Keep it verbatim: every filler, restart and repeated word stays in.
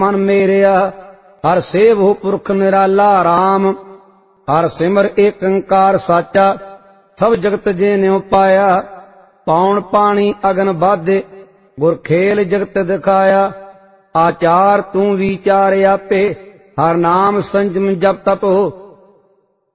मन मेरिया हर सेव हो पुरख निराला राम। हर सिमर एक अंकार साचा सब जगत जे न्यो पाया। पौन पानी अगन बाधे गुर खेल जगत दिखाया। आचार तू विचार आपे हर नाम संजम जप तप हो